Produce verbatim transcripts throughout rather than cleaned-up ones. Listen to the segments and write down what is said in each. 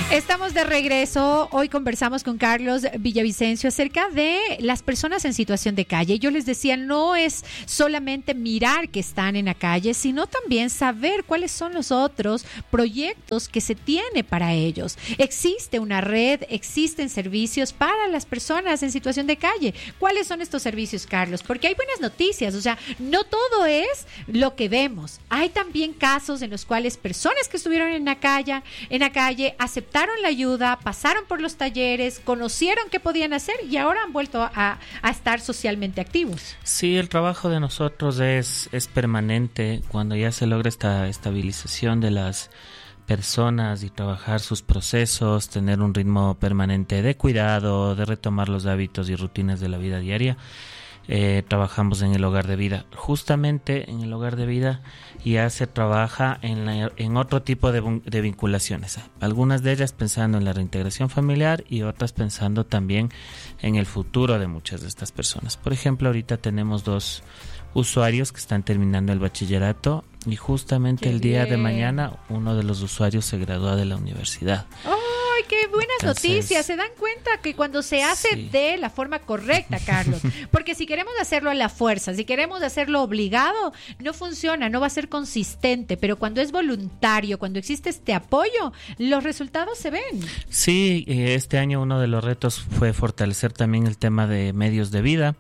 Estamos de regreso. Hoy conversamos con Carlos Villavicencio acerca de las personas en situación de calle. Yo les decía, no es solamente mirar que están en la calle, sino también saber cuáles son los otros proyectos que se tiene para ellos. Existe una red, existen servicios para las personas en situación de calle. ¿Cuáles son estos servicios, Carlos? Porque hay buenas noticias, o sea, no todo es lo que vemos. Hay también casos en los cuales personas que estuvieron en la calle, en la calle aceptaron la ayuda, pasaron por los talleres, conocieron qué podían hacer y ahora han vuelto a, a estar socialmente activos. Sí, el trabajo de nosotros es, es permanente. Cuando ya se logra esta estabilización de las personas y trabajar sus procesos, tener un ritmo permanente de cuidado, de retomar los hábitos y rutinas de la vida diaria, Eh, trabajamos en el hogar de vida. Justamente en el hogar de vida ya se trabaja en, la, en otro tipo de, de vinculaciones, algunas de ellas pensando en la reintegración familiar y otras pensando también en el futuro de muchas de estas personas. Por ejemplo, ahorita tenemos dos usuarios que están terminando el bachillerato y justamente Qué el día bien. de mañana uno de los usuarios se gradúa de la universidad. ¡Ay, qué buenas Entonces, noticias! Se dan cuenta que cuando se hace sí. de la forma correcta, Carlos, porque si queremos hacerlo a la fuerza, si queremos hacerlo obligado, no funciona, no va a ser consistente, pero cuando es voluntario, cuando existe este apoyo, los resultados se ven. Sí, este año uno de los retos fue fortalecer también el tema de medios de vida.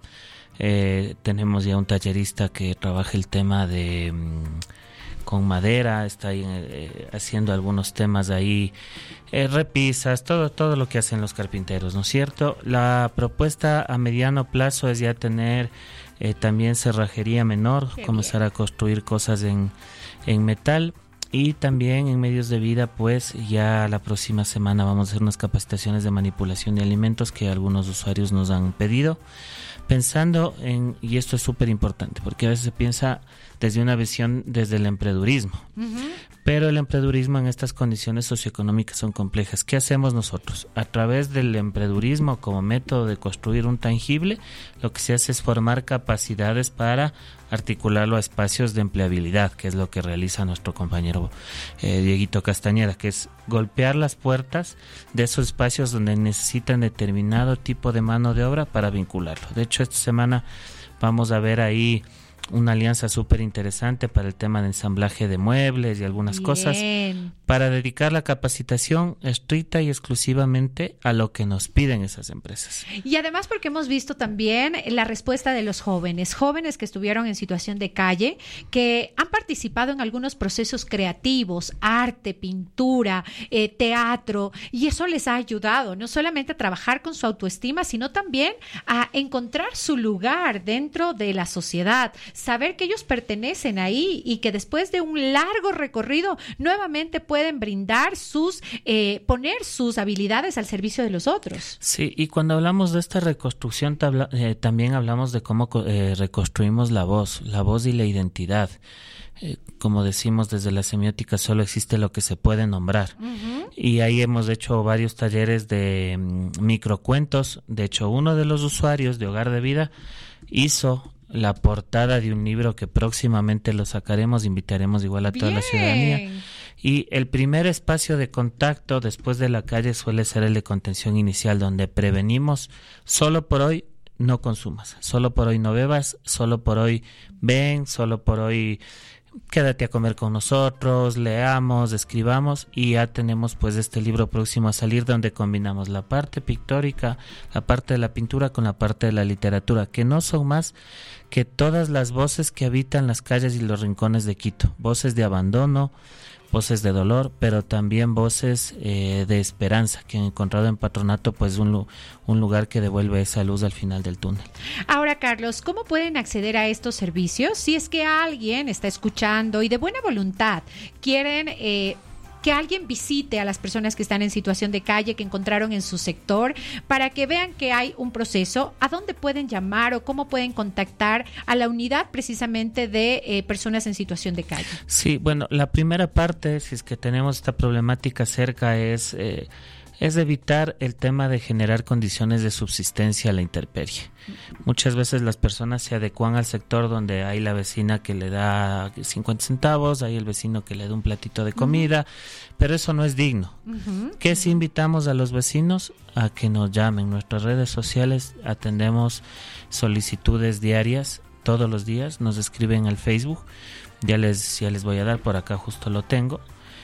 Eh, tenemos ya un tallerista que trabaja el tema de mmm, con madera, está ahí, eh, haciendo algunos temas ahí, eh, repisas, todo todo lo que hacen los carpinteros, ¿no es cierto? La propuesta a mediano plazo es ya tener eh, también cerrajería menor, Qué comenzar bien. a construir cosas en, en metal. Y también en medios de vida, pues ya la próxima semana vamos a hacer unas capacitaciones de manipulación de alimentos que algunos usuarios nos han pedido, pensando en, y esto es súper importante, porque a veces se piensa desde una visión desde el emprendedurismo, uh-huh. pero el emprendedurismo en estas condiciones socioeconómicas son complejas. ¿Qué hacemos nosotros? A través del emprendedurismo como método de construir un tangible, lo que se hace es formar capacidades para articularlo a espacios de empleabilidad, que es lo que realiza nuestro compañero eh, Dieguito Castañeda, que es golpear las puertas de esos espacios donde necesitan determinado tipo de mano de obra para vincularlo. De hecho, esta semana vamos a ver ahí una alianza súper interesante para el tema de ensamblaje de muebles y algunas Bien. cosas, para dedicar la capacitación estricta y exclusivamente a lo que nos piden esas empresas. Y además porque hemos visto también la respuesta de los jóvenes, jóvenes que estuvieron en situación de calle, que han participado en algunos procesos creativos, arte, pintura, eh, teatro, y eso les ha ayudado no solamente a trabajar con su autoestima, sino también a encontrar su lugar dentro de la sociedad, saber que ellos pertenecen ahí y que después de un largo recorrido nuevamente pueden brindar sus, eh, poner sus habilidades al servicio de los otros. Sí, y cuando hablamos de esta reconstrucción tabla, eh, también hablamos de cómo eh, reconstruimos la voz, la voz y la identidad. Eh, como decimos desde la semiótica, solo existe lo que se puede nombrar. Uh-huh. Y ahí hemos hecho varios talleres de um, microcuentos. De hecho, uno de los usuarios de Hogar de Vida hizo la portada de un libro que próximamente lo sacaremos, invitaremos igual a toda Bien. la ciudadanía. Y el primer espacio de contacto después de la calle suele ser el de contención inicial, donde prevenimos: solo por hoy no consumas, solo por hoy no bebas, solo por hoy ven, solo por hoy quédate a comer con nosotros, leamos, escribamos, y ya tenemos pues este libro próximo a salir donde combinamos la parte pictórica, la parte de la pintura con la parte de la literatura, que no son más que todas las voces que habitan las calles y los rincones de Quito, voces de abandono, voces de dolor, pero también voces eh, de esperanza, que han encontrado en Patronato pues un, un lugar que devuelve esa luz al final del túnel. Ahora, Carlos, ¿cómo pueden acceder a estos servicios? Si es que alguien está escuchando y de buena voluntad quieren eh, que alguien visite a las personas que están en situación de calle, que encontraron en su sector, para que vean que hay un proceso, ¿a dónde pueden llamar o cómo pueden contactar a la unidad precisamente de eh, personas en situación de calle? Sí, bueno, la primera parte, si es que tenemos esta problemática cerca, es... Eh, es evitar el tema de generar condiciones de subsistencia a la intemperie. Muchas veces las personas se adecuan al sector donde hay la vecina que le da cincuenta centavos, hay el vecino que le da un platito de comida, uh-huh. pero eso no es digno. Uh-huh. ¿Qué si invitamos a los vecinos a que nos llamen? Nuestras redes sociales atendemos solicitudes diarias, todos los días, nos escriben al Facebook, ya les, ya les voy a dar, por acá justo lo tengo.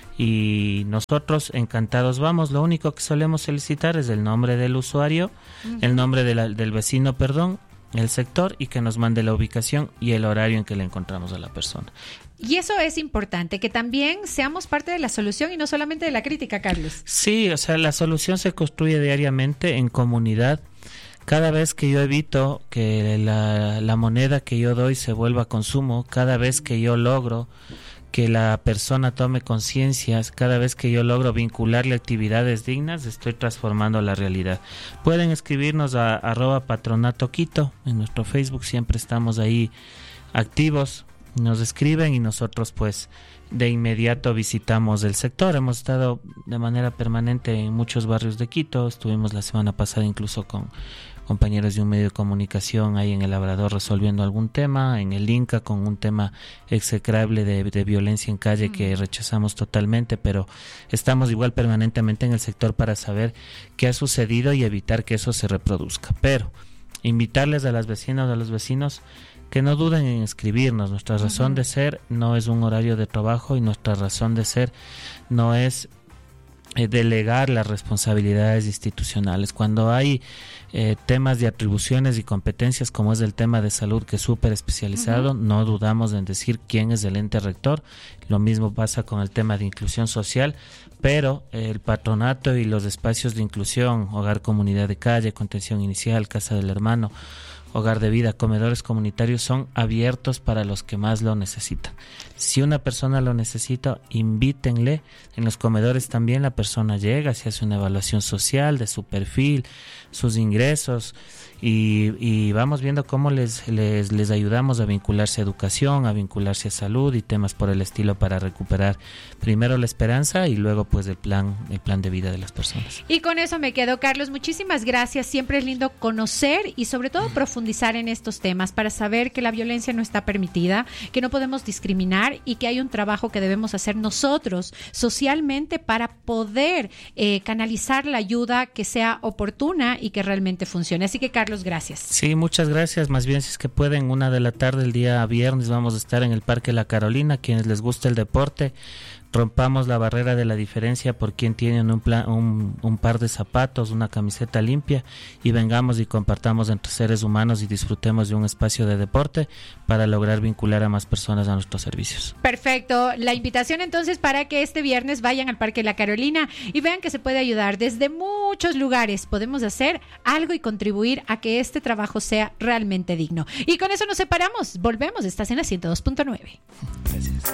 Y nosotros encantados vamos, lo único que solemos solicitar es el nombre del usuario, uh-huh. el nombre de la, del vecino, perdón, el sector, y que nos mande la ubicación y el horario en que le encontramos a la persona. Y eso es importante, que también seamos parte de la solución y no solamente de la crítica, Carlos. Sí, o sea, la solución se construye diariamente en comunidad. Cada vez que yo evito que la, la moneda que yo doy se vuelva consumo, cada vez que yo logro que la persona tome conciencia, cada vez que yo logro vincularle actividades dignas, estoy transformando la realidad. Pueden escribirnos a arroba patronato Quito, en nuestro Facebook siempre estamos ahí activos, nos escriben y nosotros pues de inmediato visitamos el sector. Hemos estado de manera permanente en muchos barrios de Quito, estuvimos la semana pasada incluso con compañeros de un medio de comunicación ahí en el Labrador resolviendo algún tema, en el Inca con un tema execrable de, de violencia en calle mm. que rechazamos totalmente, pero estamos igual permanentemente en el sector para saber qué ha sucedido y evitar que eso se reproduzca. Pero invitarles a las vecinas, a los vecinos, que no duden en escribirnos. Nuestra razón uh-huh. de ser no es un horario de trabajo y nuestra razón de ser no es eh, delegar las responsabilidades institucionales. Cuando hay eh, temas de atribuciones y competencias como es el tema de salud, que es súper especializado, uh-huh. no dudamos en decir quién es el ente rector. Lo mismo pasa con el tema de inclusión social, pero eh, el patronato y los espacios de inclusión, hogar, comunidad de calle, contención inicial, casa del hermano, hogar de vida, comedores comunitarios, son abiertos para los que más lo necesitan. Si una persona lo necesita, invítenle. En los comedores también la persona llega, se hace una evaluación social de su perfil, sus ingresos, y, y vamos viendo cómo les, les, les ayudamos a vincularse a educación, a vincularse a salud y temas por el estilo para recuperar primero la esperanza y luego pues el plan, el plan de vida de las personas. Y con eso me quedo, Carlos. Muchísimas gracias. Siempre es lindo conocer y sobre todo profundizar en estos temas para saber que la violencia no está permitida, que no podemos discriminar y que hay un trabajo que debemos hacer nosotros socialmente para poder eh, canalizar la ayuda que sea oportuna y que realmente funcione. Así que, Carlos, gracias. Sí, muchas gracias. Más bien, si es que pueden, una de la tarde el día viernes vamos a estar en el Parque La Carolina. Quienes les gusta el deporte, rompamos la barrera de la diferencia por quien tienen un, plan, un, un par de zapatos, una camiseta limpia, y vengamos y compartamos entre seres humanos y disfrutemos de un espacio de deporte para lograr vincular a más personas a nuestros servicios. Perfecto. La invitación entonces para que este viernes vayan al Parque La Carolina y vean que se puede ayudar desde muchos lugares. Podemos hacer algo y contribuir a que este trabajo sea realmente digno. Y con eso nos separamos. Volvemos. Estás en la ciento dos punto nueve. Gracias.